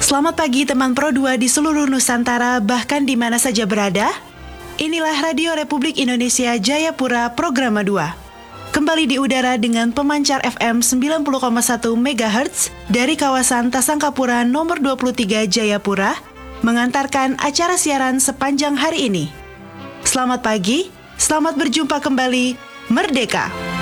Selamat pagi teman Pro 2 di seluruh Nusantara, bahkan di mana saja berada. Inilah Radio Republik Indonesia Jayapura Programa 2. Kembali di udara dengan pemancar FM 90,1 MHz dari kawasan Tasangkapura nomor 23 Jayapura, mengantarkan acara siaran sepanjang hari ini. Selamat pagi, selamat berjumpa kembali, Merdeka!